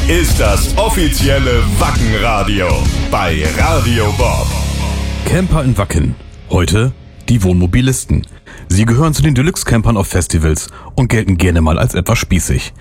ist das offizielle Wacken-Radio bei Radio Bob. Camper in Wacken. Heute die Wohnmobilisten. Sie gehören zu den Deluxe-Campern auf Festivals und gelten gerne mal als etwas spießig.